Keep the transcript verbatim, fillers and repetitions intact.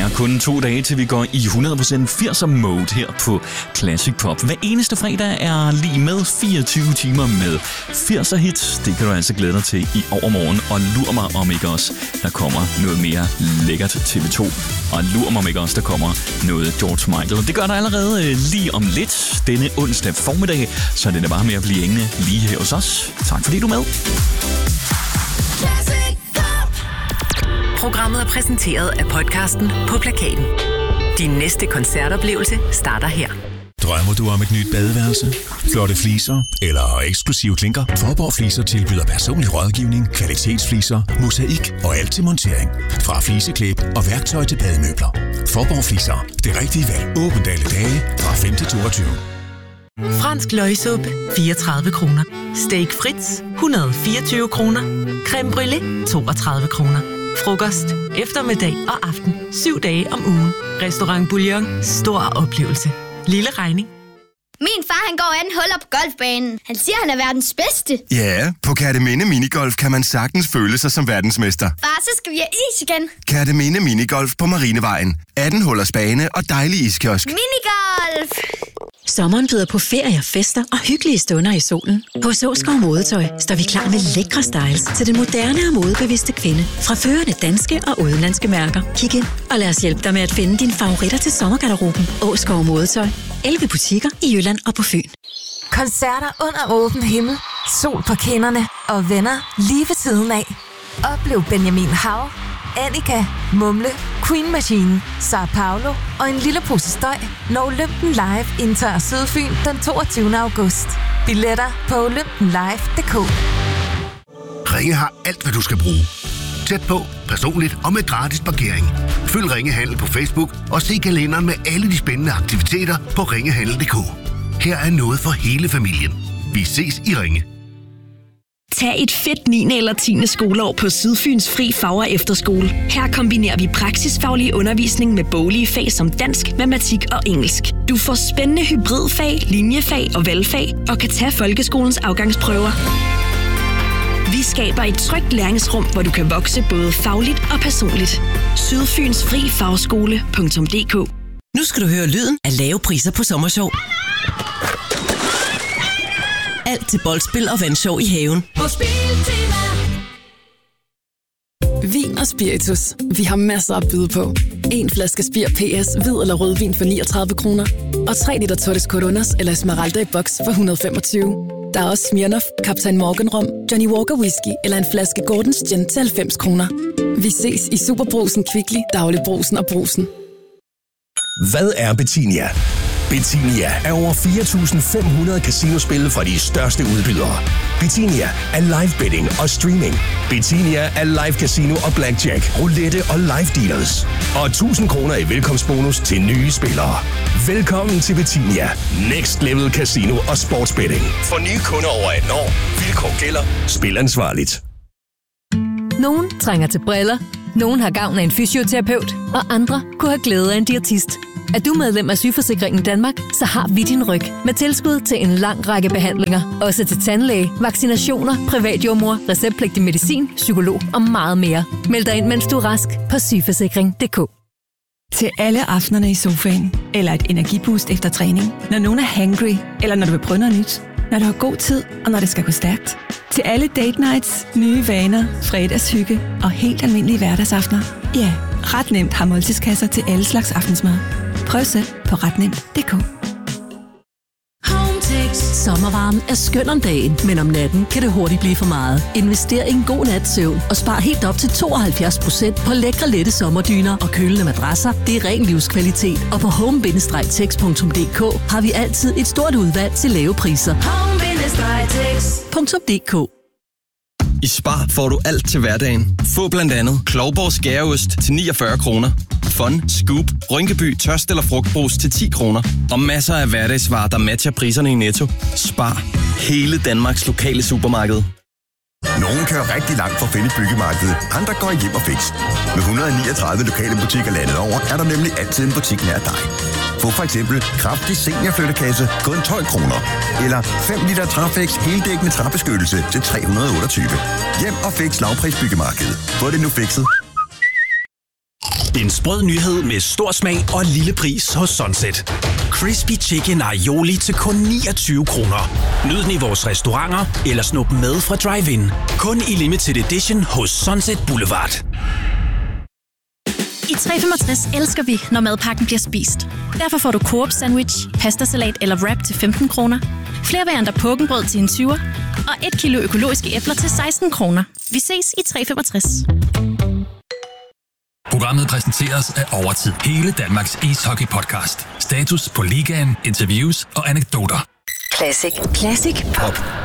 er kun to dage til vi går i hundrede procent firser mode her på Classic Pop. Hver eneste fredag er lige med fireogtyve timer med firser hits. Det kan du altså glæde dig til i overmorgen. Og lur mig om ikke også, der kommer noget mere lækkert T V to. Og lur mig om ikke også, der kommer noget George Michael. Og det gør der allerede øh, lige om lidt denne onsdag formiddag. Så det er bare med at blive hængende lige her hos os. Tak fordi du er med. Programmet er præsenteret af podcasten På Plakaten. Din næste koncertoplevelse starter her. Drømmer du om et nyt badeværelse, flotte fliser eller eksklusive klinker? Forborg Fliser tilbyder personlig rådgivning, kvalitetsfliser, mosaik og alt til montering. Fra fliseklæb og værktøj til bademøbler. Forborg Fliser. Det rigtige valg. Åbent alle dage fra fem til toogtyve. Fransk løgsuppe fireogtredive kroner. Steak Fritz et hundrede og fireogtyve kroner. Creme brûlée toogtredive kroner. Frokost, eftermiddag og aften. syv dage om ugen. Restaurant Bouillon. Stor oplevelse. Lille regning. Min far, han går atten huller på golfbanen. Han siger, han er verdens bedste. Ja, på Kerteminde Minigolf kan man sagtens føle sig som verdensmester. Far, så skal vi have is igen. Kerteminde Minigolf på Marinevejen. atten hullers bane og dejlig iskiosk. Minigolf! Sommeren byder på ferier, fester og hyggelige stunder i solen. Hos Åskov Modetøj står vi klar med lækre styles til den moderne og modebevidste kvinde. Fra førende danske og udenlandske mærker. Kig ind og lad os hjælpe dig med at finde dine favoritter til sommergarderoben. Åskov Modetøj. elleve butikker i Jylland og på Fyn. Koncerter under åben himmel. Sol på kinderne og venner lige ved siden af. Oplev Benjamin Hav, Annika, Mumle, Queen Machine, Sao Paulo og en lille pose støj, når Olympen Live indtager Sydfyn den toogtyvende august. Billetter på olympen live punktum d k. Ringe har alt, hvad du skal bruge. Tæt på, personligt og med gratis parkering. Følg Ringe Handel på Facebook og se kalenderen med alle de spændende aktiviteter på ringehandel punktum d k. Her er noget for hele familien. Vi ses i Ringe. Tag et fedt niende eller tiende skoleår på Sydfyns Fri Fag- og Efterskole. Her kombinerer vi praksisfaglig undervisning med boglige fag som dansk, matematik og engelsk. Du får spændende hybridfag, linjefag og valgfag og kan tage folkeskolens afgangsprøver. Vi skaber et trygt læringsrum, hvor du kan vokse både fagligt og personligt. Sydfyns Fri Fagskole punktum d k. Nu skal du høre lyden af lave priser på Sommershow. Alt til boldspil og vandshow i haven. På Spiltema. Vin og spiritus. Vi har masser at byde på. En flaske Spir P S, hvid eller rødvin for niogtredive kroner. Og tre liter Torres Coronas eller Esmeralda i boks for et hundrede og femogtyve. Der er også Smirnoff, Kaptajn Morgan Rom, Johnny Walker Whisky eller en flaske Gordons Gin til halvfems kroner. Vi ses i Superbrusen, Kvickly, Dagligbrusen og Brusen. Hvad er Bettinia? Bettinia er over fire tusind fem hundrede casinospil fra de største udbydere. Bettinia er live betting og streaming. Bettinia er live casino og blackjack, roulette og live dealers. Og tusind kroner i velkomstbonus til nye spillere. Velkommen til Bettinia. Next Level Casino og Sportsbetting. For nye kunder over atten år. Vilkår gælder. Spil ansvarligt. Nogen trænger til briller. Nogen har gavn af en fysioterapeut. Og andre kunne have glæde af en diætist. Er du medlem af Sygeforsikringen Danmark, så har vi din ryg med tilskud til en lang række behandlinger. Også til tandlæge, vaccinationer, privatjordmor, receptpligtig medicin, psykolog og meget mere. Meld dig ind, mens du er rask på sygeforsikring punktum d k. Til alle aftenerne i sofaen, eller et energiboost efter træning, når nogen er hangry, eller når du vil prøve noget nyt, når du har god tid, og når det skal gå stærkt. Til alle date nights, nye vaner, fredagshygge og helt almindelige hverdagsaftener. Ja, ret nemt har måltidskasser til alle slags aftensmad. Prøv selv på ret nemt punktum d k. Hometex. Sommervarmen er skøn om dagen, men om natten kan det hurtigt blive for meget. Invester i en god nats søvn og spar helt op til tooghalvfjerds procent på lækre lette sommerdyner og kølende madrasser. Det er ren livskvalitet. Og på home bindestreg tex punktum d k har vi altid et stort udvalg til lave priser. home bindestreg tex punktum d k. I Spar får du alt til hverdagen. Få blandt andet Klovborg skæreost til niogfyrre kroner. Fun, Scoop, Rynkeby, tørst eller frugtbrus til ti kroner. Og masser af hverdagsvarer, der matcher priserne i Netto. Spar. Hele Danmarks lokale supermarked. Nogen kører rigtig langt for at finde byggemarkedet. Andre går hjem og fix. Med et hundrede og niogtredive lokale butikker landet over, er der nemlig altid en butik nær dig. Få for eksempel kraftig seniorflyttekasse kun tolv kroner. Eller fem liter Trafex heldækkende træbeskyttelse til tre hundrede og otteogtyve. Hjem og fix lavpris byggemarked. Få det nu fikset. En sprød nyhed med stor smag og lille pris hos Sunset. Crispy Chicken Aioli til kun niogtyve kroner. Nyd den i vores restauranter eller snup med fra drive-in. Kun i limited edition hos Sunset Boulevard. I tre femogtres elsker vi, når madpakken bliver spist. Derfor får du Coop sandwich, pastasalat eller wrap til femten kroner. Flere varianter pukkenbrød til en tyver. Og et kilo økologiske æbler til seksten kroner. Vi ses i tre femogtres. Programmet præsenteres af Overtid. Hele Danmarks ishockey-podcast. Status på ligaen, interviews og anekdoter. Classic. Classic Pop.